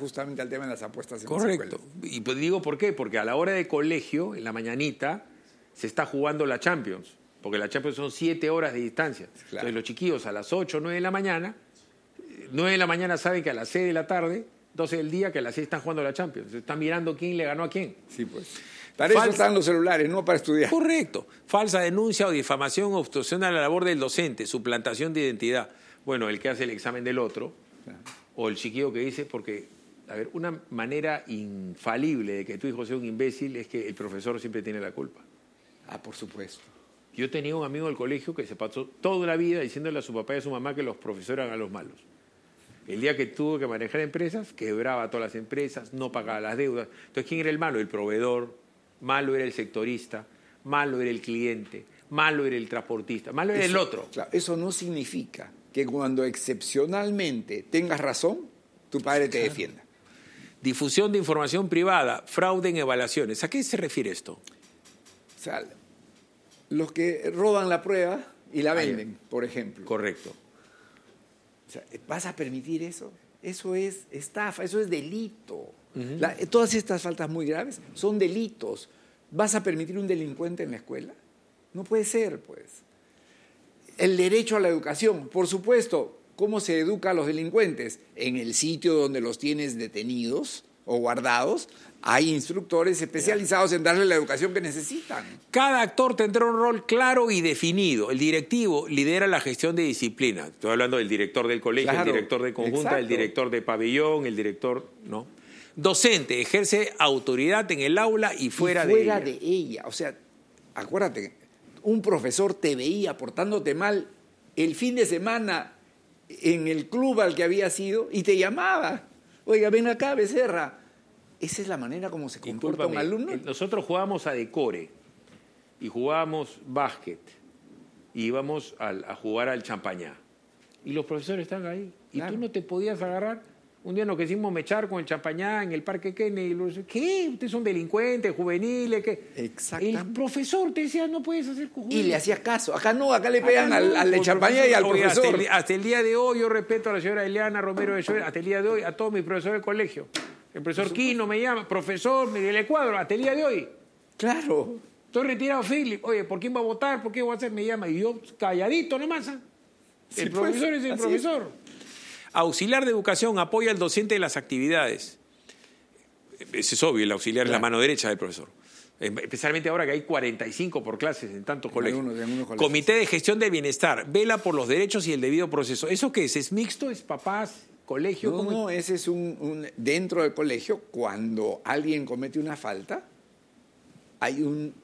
justamente al tema de las apuestas en Correcto. las escuelas. Y pues digo por qué, porque a la hora de colegio, en la mañanita, se está jugando la Champions, porque la Champions son 7 horas de distancia. Claro. Entonces los chiquillos a las 8 o 9 de la mañana, 9 de la mañana saben que a las 6 de la tarde, 12 del día, que a las 6 están jugando la Champions. Entonces, están mirando quién le ganó a quién. Sí, pues. Para eso están los celulares, no para estudiar. Correcto. Falsa denuncia o difamación o obstrucción a la labor del docente, suplantación de identidad. Bueno, el que hace el examen del otro, o el chiquillo que dice, porque, a ver, una manera infalible de que tu hijo sea un imbécil es que el profesor siempre tiene la culpa. Ah, por supuesto. Yo tenía un amigo del colegio que se pasó toda la vida diciéndole a su papá y a su mamá que los profesores eran los malos. El día que tuvo que manejar empresas, quebraba todas las empresas, no pagaba las deudas. Entonces, ¿quién era el malo? El proveedor, malo era el sectorista, malo era el cliente, malo era el transportista, malo era el otro. Claro, eso no significa que cuando excepcionalmente tengas razón, tu padre te defienda. Difusión de información privada, fraude en evaluaciones. ¿A qué se refiere esto? O sea, los que roban la prueba y la venden, por ejemplo. Correcto. O sea, ¿vas a permitir eso? Eso es estafa, eso es delito. Todas estas faltas muy graves son delitos. ¿Vas a permitir un delincuente en la escuela? No puede ser, pues. El derecho a la educación, por supuesto. ¿Cómo se educa a los delincuentes? En el sitio donde los tienes detenidos o guardados, hay instructores especializados en darle la educación que necesitan. Cada actor tendrá un rol claro y definido. El directivo lidera la gestión de disciplina. Estoy hablando del director del colegio, Claro, el director de conjunta, exacto. el director de pabellón, el director, ¿no? Docente, ejerce autoridad en el aula y fuera de ella. O sea, acuérdate, un profesor te veía portándote mal el fin de semana en el club al que había sido y te llamaba. Oiga, ven acá, Becerra. ¿Esa es la manera como se comporta un alumno? Nosotros jugábamos a decore y jugábamos básquet y íbamos a jugar al champañá. Y los profesores están ahí. Y Claro. tú no te podías agarrar. Un día nos quisimos mechar con el champañá en el Parque Kennedy. ¿Qué? Ustedes son delincuentes, juveniles. ¿Qué? Exactamente. El profesor te decía, no puedes hacer juvenil. Y le hacía caso. Acá no, acá le pegan Acá no, al de champañá y al Oye, profesor. Hasta el día de hoy yo respeto a la señora Eliana Romero de Lloret, hasta el día de hoy a todos mis profesores del colegio. El profesor Quino me llama, profesor Miguel Cuadro, hasta el día de hoy. Claro. Estoy retirado, Philip. Oye, ¿por quién va a votar? ¿Por qué voy a hacer? Me llama. Y yo calladito nomás. ¿Ah? El Sí, profesor pues, es el así profesor. Auxiliar de educación apoya al docente de las actividades. Eso es obvio, el auxiliar es la mano derecha del profesor. Especialmente ahora que hay 45 por clases en tantos colegios. algunos colegios. Comité de Gestión del Bienestar, vela por los derechos y el debido proceso. ¿Eso qué es? ¿Es mixto? ¿Es papás, colegio? No, ese es dentro del colegio, cuando alguien comete una falta, hay un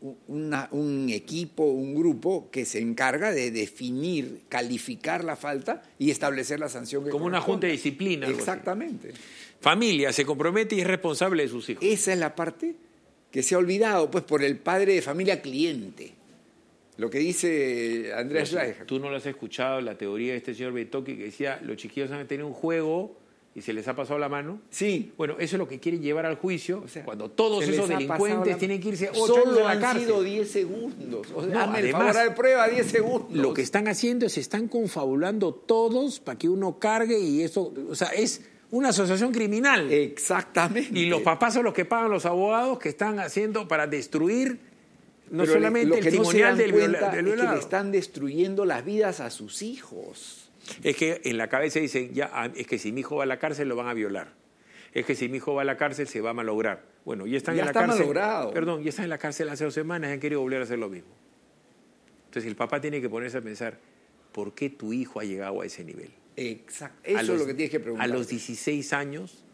equipo, un grupo que se encarga de definir, calificar la falta y establecer la sanción que como una junta de disciplina. Exactamente. Familia, se compromete y es responsable de sus hijos. Esa es la parte que se ha olvidado, pues, por el padre de familia cliente. Lo que dice Andreas Schleicher. Tú no lo has escuchado, la teoría de este señor Betoki que decía, los chiquillos han tenido un juego y se les ha pasado la mano. Sí. Bueno, eso es lo que quieren llevar al juicio, O sea, cuando todos se esos les ha delincuentes pasado tienen que irse 8 años a Solo la han cárcel. sido 10 segundos. O sea, No, hazme el además, favor de prueba 10 segundos. Lo que están haciendo es, se están confabulando todos para que uno cargue y eso, o sea, es una asociación criminal. Exactamente. Y los papás son los que pagan los abogados que están haciendo para destruir no Pero solamente lo el que no se testimonial dan del cuenta del es que violado. le están destruyendo las vidas a sus hijos. Es que en la cabeza dicen, es que si mi hijo va a la cárcel lo van a violar. Es que si mi hijo va a la cárcel se va a malograr. Bueno, ya están Ya en la está cárcel. malogrado. Perdón, ya están en la cárcel hace 2 semanas y han querido volver a hacer lo mismo. Entonces el papá tiene que ponerse a pensar, ¿por qué tu hijo ha llegado a ese nivel? Exacto. Eso es lo que tienes que preguntar. A los 16 años,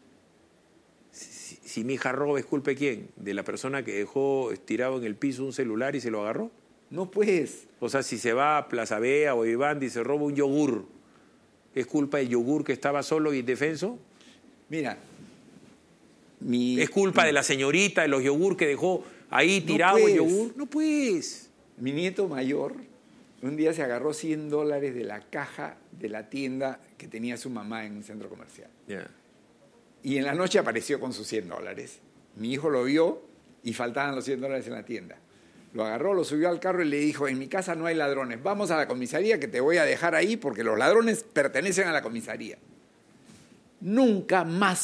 si mi hija roba, ¿es culpa de quién? ¿De la persona que dejó tirado en el piso un celular y se lo agarró? No puedes. O sea, si se va a Plaza Vea o Vivendi y se roba un yogur, ¿es culpa del yogur que estaba solo y indefenso? Mira, ¿Es culpa de la señorita de los yogur que dejó ahí tirado el yogur? No pues. Mi nieto mayor un día se agarró $100 de la caja de la tienda que tenía su mamá en un centro comercial. Yeah. Y en la noche apareció con sus $100. Mi hijo lo vio y faltaban los $100 en la tienda. Lo agarró, lo subió al carro y le dijo, en mi casa no hay ladrones, vamos a la comisaría que te voy a dejar ahí porque los ladrones pertenecen a la comisaría. Nunca más